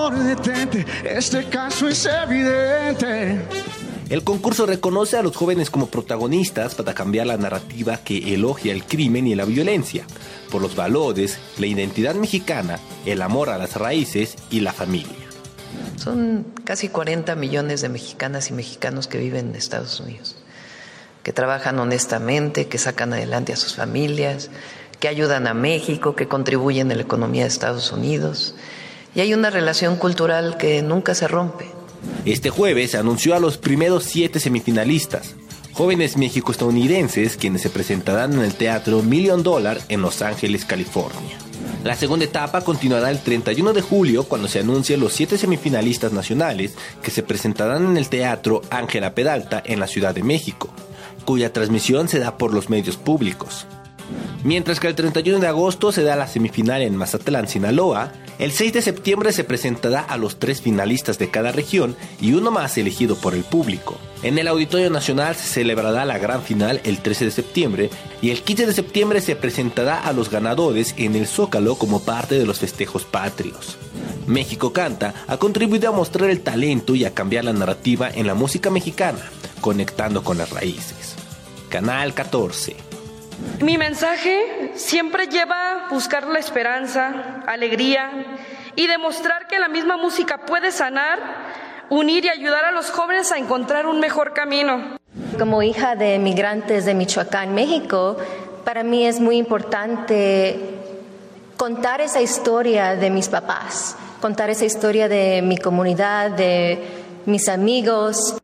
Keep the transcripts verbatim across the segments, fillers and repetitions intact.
favor, detente, este caso es evidente. El concurso reconoce a los jóvenes como protagonistas para cambiar la narrativa que elogia el crimen y la violencia, por los valores, la identidad mexicana, el amor a las raíces y la familia. Son casi cuarenta millones de mexicanas y mexicanos que viven en Estados Unidos, que trabajan honestamente, que sacan adelante a sus familias, que ayudan a México, que contribuyen a la economía de Estados Unidos. Y hay una relación cultural que nunca se rompe. Este jueves se anunció a los primeros siete semifinalistas, jóvenes mexico-estadounidenses quienes se presentarán en el Teatro Million Dollar en Los Ángeles, California. La segunda etapa continuará el treinta y uno de julio cuando se anuncien los siete semifinalistas nacionales que se presentarán en el Teatro Ángela Peralta en la Ciudad de México, cuya transmisión se da por los medios públicos. Mientras que el treinta y uno de agosto se da la semifinal en Mazatlán, Sinaloa, el seis de septiembre se presentará a los tres finalistas de cada región y uno más elegido por el público. En el Auditorio Nacional se celebrará la gran final el trece de septiembre y el quince de septiembre se presentará a los ganadores en el Zócalo como parte de los festejos patrios. México Canta ha contribuido a mostrar el talento y a cambiar la narrativa en la música mexicana, conectando con las raíces. Canal catorce. Mi mensaje siempre lleva a buscar la esperanza, alegría y demostrar que la misma música puede sanar, unir y ayudar a los jóvenes a encontrar un mejor camino. Como hija de migrantes de Michoacán, México, para mí es muy importante contar esa historia de mis papás, contar esa historia de mi comunidad, de mis amigos.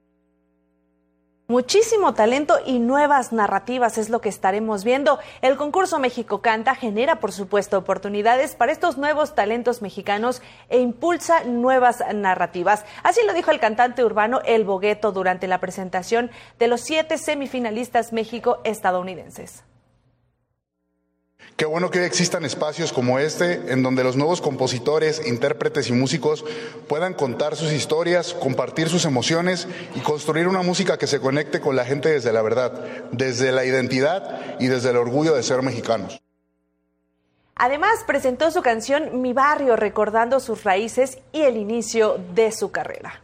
Muchísimo talento y nuevas narrativas es lo que estaremos viendo. El concurso México Canta genera, por supuesto, oportunidades para estos nuevos talentos mexicanos e impulsa nuevas narrativas. Así lo dijo el cantante urbano El Bogueto durante la presentación de los siete semifinalistas México-estadounidenses. Qué bueno que existan espacios como este, en donde los nuevos compositores, intérpretes y músicos puedan contar sus historias, compartir sus emociones y construir una música que se conecte con la gente desde la verdad, desde la identidad y desde el orgullo de ser mexicanos. Además, presentó su canción Mi Barrio, recordando sus raíces y el inicio de su carrera.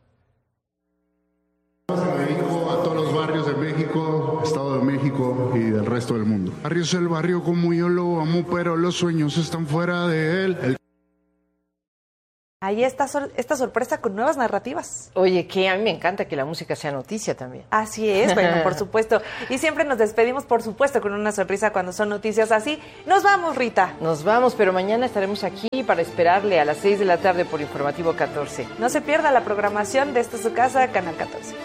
Me dedico a todos los barrios de México, Estado de México y del resto del mundo. Barrio es el barrio como yo lo amo, pero los sueños están fuera de él. El... Ahí está sor- esta sorpresa con nuevas narrativas. Oye, que a mí me encanta que la música sea noticia también. Así es, bueno, por supuesto. Y siempre nos despedimos, por supuesto, con una sonrisa cuando son noticias así. Nos vamos, Rita. Nos vamos, pero mañana estaremos aquí para esperarle a las seis de la tarde por Informativo catorce. No se pierda la programación de Esta es su casa, Canal catorce.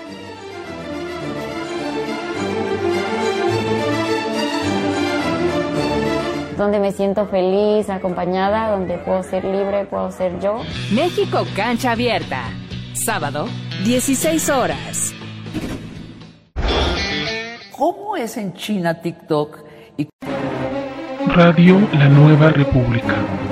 Donde me siento feliz, acompañada, donde puedo ser libre, puedo ser yo. México Cancha Abierta, sábado, dieciséis horas. ¿Cómo es en China TikTok? Y... Radio La Nueva República.